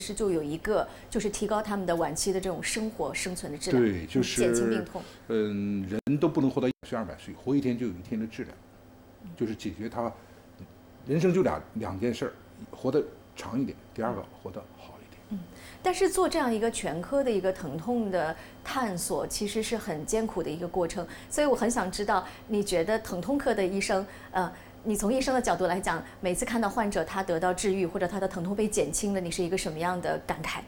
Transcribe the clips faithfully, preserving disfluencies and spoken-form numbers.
是就有一个就是提高他们的晚期的这种生活生存的质量， 对，就是减轻病痛。 嗯，人都不能活到一百岁、二百岁，活一天就有一天的质量，就是解决他人生就两两件事儿，活得长一点，第二个活得好一点。 嗯，但是做这样一个全科的一个疼痛的探索，其实是很艰苦的一个过程，所以我很想知道，你觉得疼痛科的医生，呃。你从医生的角度来讲，每次看到患者他得到治愈或者他的疼痛被减轻了，你是一个什么样的感慨？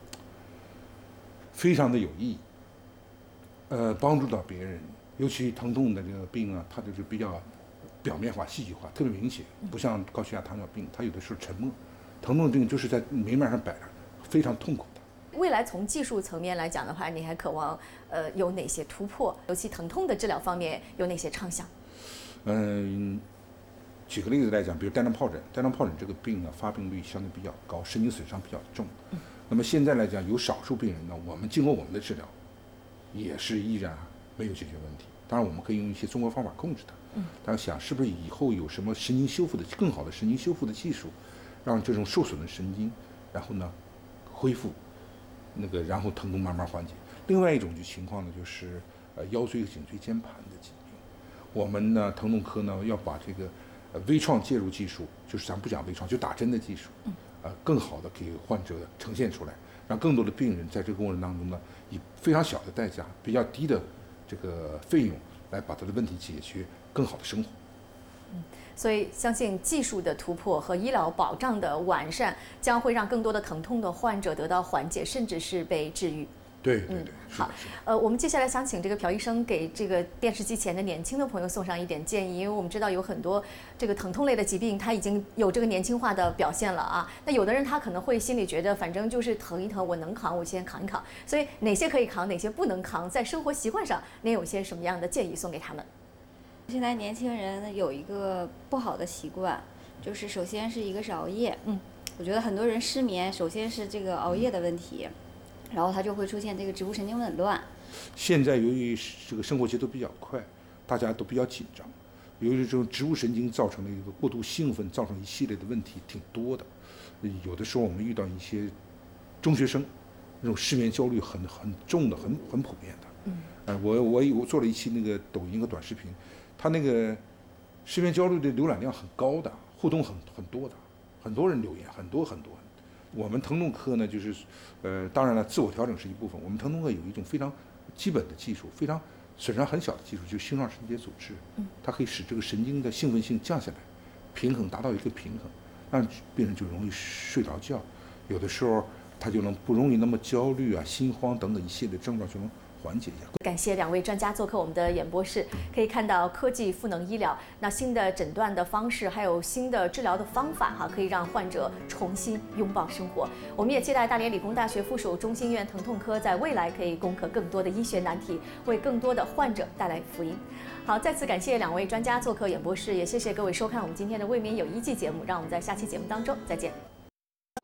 非常的有意义，呃，帮助到别人，尤其疼痛的这个病啊，它就是比较表面化、戏剧化，特别明显，不像高血压、糖尿病，它有的时候沉默。疼痛的病就是在明面上摆着，非常痛苦的。 未来从技术层面来讲的话，你还渴望呃有哪些突破？尤其疼痛的治疗方面有哪些畅想？ 嗯。举个例子来讲，比如带状疱疹，带状疱疹这个病呢，发病率相对比较高，神经损伤比较重。嗯、那么现在来讲，有少数病人呢，我们经过我们的治疗，也是依然没有解决问题。当然，我们可以用一些中国方法控制它。嗯。但是想，是不是以后有什么神经修复的更好的神经修复的技术，让这种受损的神经，然后呢恢复，那个然后疼痛慢慢缓解。另外一种就情况呢，就是呃腰椎颈椎间盘的疾病，我们呢疼痛科呢要把这个。呃，微创介入技术就是咱不讲微创，就打针的技术，呃，更好的给患者呈现出来，让更多的病人在这个过程当中呢，以非常小的代价、比较低的这个费用来把他的问题解决，更好的生活。 嗯，所以相信技术的突破和医疗保障的完善，将会让更多的疼痛的患者得到缓解，甚至是被治愈。 对对对，嗯、 好，呃，我们接下来想请这个朴医生给这个电视机前的年轻的朋友送上一点建议，因为我们知道有很多这个疼痛类的疾病，它已经有这个年轻化的表现了啊。那有的人他可能会心里觉得，反正就是疼一疼，我能扛，我先扛一扛。所以哪些可以扛，哪些不能扛，在生活习惯上，您有些什么样的建议送给他们？ 现在年轻人有一个不好的习惯，就是首先是一个是熬夜，嗯，我觉得很多人失眠，首先是这个熬夜的问题。然后它就会出现这个植物神经紊乱。 现在由于这个生活节奏比较快，大家都比较紧张，由于这种植物神经造成了一个过度兴奋，造成一系列的问题挺多的。有的时候我们遇到一些中学生，那种失眠焦虑很很重的，很很普遍的。嗯。呃，我我我做了一期那个抖音和短视频，他那个失眠焦虑的浏览量很高的，互动很很多的，很多人留言，很多很多。我们疼痛科呢，就是，呃，当然了，自我调整是一部分。我们疼痛科有一种非常基本的技术，非常损伤很小的技术，就是星状神经节组织，它可以使这个神经的兴奋性降下来，平衡达到一个平衡，让病人就容易睡着觉。有的时候他就能不容易那么焦虑啊、心慌等等一系列症状就能缓解一下。 感谢两位专家做客我们的演播室，可以看到科技赋能医疗，那新的诊断的方式，还有新的治疗的方法哈，可以让患者重新拥抱生活。我们也期待大连理工大学附属中心医院疼痛科在未来可以攻克更多的医学难题，为更多的患者带来福音。好，再次感谢两位专家做客演播室，也谢谢各位收看我们今天的为民有医记节目，让我们在下期节目当中再见。